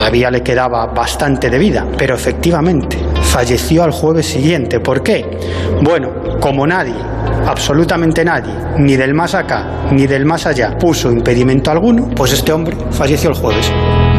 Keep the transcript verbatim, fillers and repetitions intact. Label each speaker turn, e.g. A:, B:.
A: Todavía le quedaba bastante de vida, pero efectivamente falleció al jueves siguiente. ¿Por qué? Bueno, como nadie, absolutamente nadie, ni del más acá ni del más allá, puso impedimento alguno, pues este hombre falleció el jueves.